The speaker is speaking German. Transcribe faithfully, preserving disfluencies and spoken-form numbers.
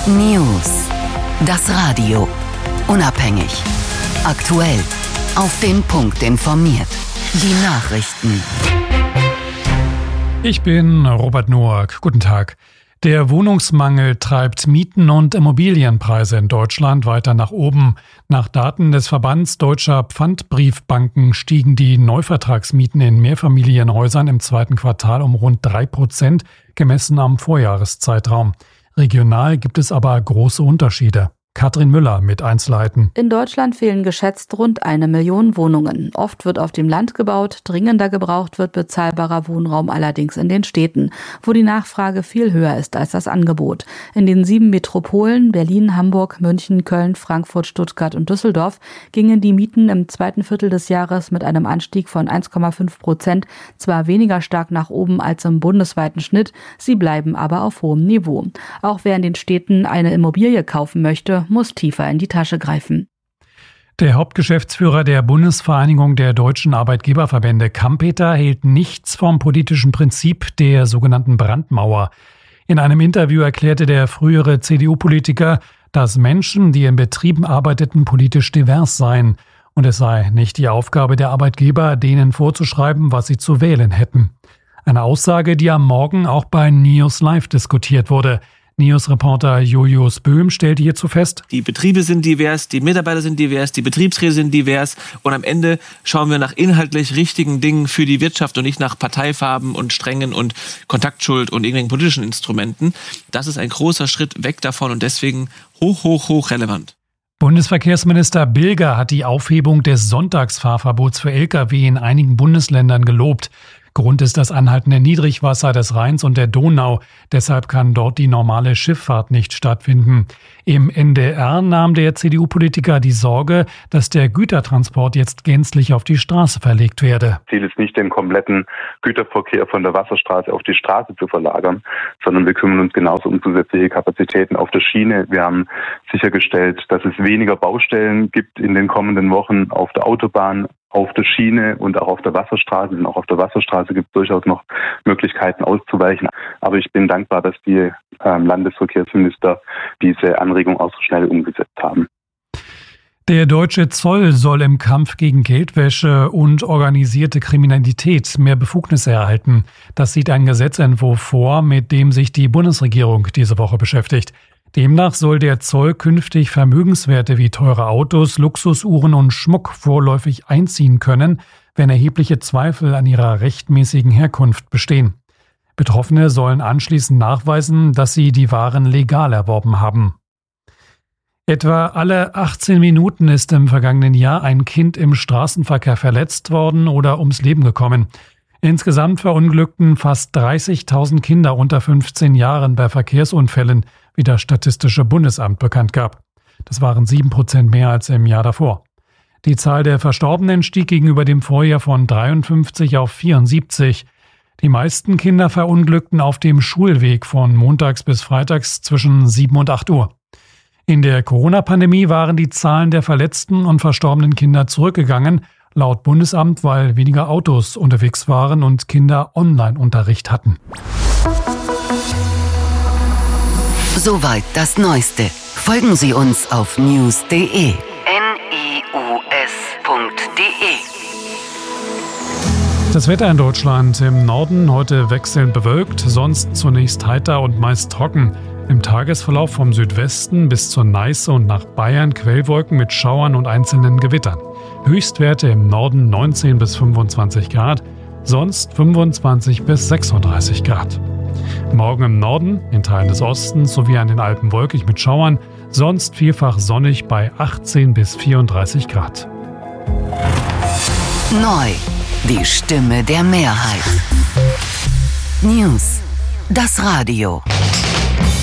News. Das Radio. Unabhängig. Aktuell. Auf den Punkt informiert. Die Nachrichten. Ich bin Robert Noack. Guten Tag. Der Wohnungsmangel treibt Mieten und Immobilienpreise in Deutschland weiter nach oben. Nach Daten des Verbands Deutscher Pfandbriefbanken stiegen die Neuvertragsmieten in Mehrfamilienhäusern im zweiten Quartal um rund drei Prozent, gemessen am Vorjahreszeitraum. Regional gibt es aber große Unterschiede. Katrin Müller mit Einzelheiten. In Deutschland fehlen geschätzt rund eine Million Wohnungen. Oft wird auf dem Land gebaut, dringender gebraucht wird bezahlbarer Wohnraum allerdings in den Städten, wo die Nachfrage viel höher ist als das Angebot. In den sieben Metropolen Berlin, Hamburg, München, Köln, Frankfurt, Stuttgart und Düsseldorf gingen die Mieten im zweiten Viertel des Jahres mit einem Anstieg von eins Komma fünf Prozent zwar weniger stark nach oben als im bundesweiten Schnitt, sie bleiben aber auf hohem Niveau. Auch wer in den Städten eine Immobilie kaufen möchte, muss tiefer in die Tasche greifen. Der Hauptgeschäftsführer der Bundesvereinigung der deutschen Arbeitgeberverbände, Kampeter, hält nichts vom politischen Prinzip der sogenannten Brandmauer. In einem Interview erklärte der frühere C D U-Politiker, dass Menschen, die in Betrieben arbeiteten, politisch divers seien. Und es sei nicht die Aufgabe der Arbeitgeber, denen vorzuschreiben, was sie zu wählen hätten. Eine Aussage, die am Morgen auch bei News Live diskutiert wurde. News-Reporter Julius Böhm stellte hierzu fest: Die Betriebe sind divers, die Mitarbeiter sind divers, die Betriebsräte sind divers und am Ende schauen wir nach inhaltlich richtigen Dingen für die Wirtschaft und nicht nach Parteifarben und Strängen und Kontaktschuld und irgendwelchen politischen Instrumenten. Das ist ein großer Schritt weg davon und deswegen hoch, hoch, hoch relevant. Bundesverkehrsminister Bilger hat die Aufhebung des Sonntagsfahrverbots für L K W in einigen Bundesländern gelobt. Grund ist das anhaltende Niedrigwasser des Rheins und der Donau. Deshalb kann dort die normale Schifffahrt nicht stattfinden. Im N D R nahm der C D U-Politiker die Sorge, dass der Gütertransport jetzt gänzlich auf die Straße verlegt werde. Ziel ist nicht, den kompletten Güterverkehr von der Wasserstraße auf die Straße zu verlagern, sondern wir kümmern uns genauso um zusätzliche Kapazitäten auf der Schiene. Wir haben sichergestellt, dass es weniger Baustellen gibt in den kommenden Wochen auf der Autobahn, auf der Schiene und auch auf der Wasserstraße. Und auch auf der Wasserstraße gibt es durchaus noch Möglichkeiten auszuweichen. Aber ich bin dankbar, dass die ähm, Landesverkehrsminister diese Anregung auch so schnell umgesetzt haben. Der deutsche Zoll soll im Kampf gegen Geldwäsche und organisierte Kriminalität mehr Befugnisse erhalten. Das sieht ein Gesetzentwurf vor, mit dem sich die Bundesregierung diese Woche beschäftigt. Demnach soll der Zoll künftig Vermögenswerte wie teure Autos, Luxusuhren und Schmuck vorläufig einziehen können, wenn erhebliche Zweifel an ihrer rechtmäßigen Herkunft bestehen. Betroffene sollen anschließend nachweisen, dass sie die Waren legal erworben haben. Etwa alle achtzehn Minuten ist im vergangenen Jahr ein Kind im Straßenverkehr verletzt worden oder ums Leben gekommen. Insgesamt verunglückten fast dreißigtausend Kinder unter fünfzehn Jahren bei Verkehrsunfällen, wie das Statistische Bundesamt bekannt gab. Das waren sieben Prozent mehr als im Jahr davor. Die Zahl der Verstorbenen stieg gegenüber dem Vorjahr von dreiundfünfzig auf vierundsiebzig. Die meisten Kinder verunglückten auf dem Schulweg von montags bis freitags zwischen sieben und acht Uhr. In der Corona-Pandemie waren die Zahlen der verletzten und verstorbenen Kinder zurückgegangen, laut Bundesamt, weil weniger Autos unterwegs waren und Kinder Online-Unterricht hatten. Soweit das Neueste. Folgen Sie uns auf news punkt de. N I U S punkt de. Das Wetter in Deutschland: im Norden heute wechselnd bewölkt, sonst zunächst heiter und meist trocken. Im Tagesverlauf vom Südwesten bis zur Neiße und nach Bayern Quellwolken mit Schauern und einzelnen Gewittern. Höchstwerte im Norden neunzehn bis fünfundzwanzig Grad, sonst fünfundzwanzig bis sechsunddreißig Grad. Morgen im Norden, in Teilen des Ostens sowie an den Alpen wolkig mit Schauern, sonst vielfach sonnig bei achtzehn bis vierunddreißig Grad. Neu, die Stimme der Mehrheit. News, das Radio.